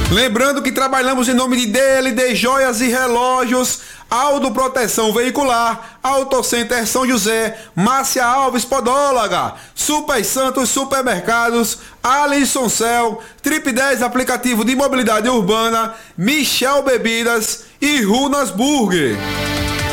Lembrando que trabalhamos em nome de DLD Joias e Relógios, Aldo Proteção Veicular, Autocenter São José, Márcia Alves Podóloga, Super Santos Supermercados, Alisson Cel, Trip 10 Aplicativo de Mobilidade Urbana, Michel Bebidas e Runas Burger.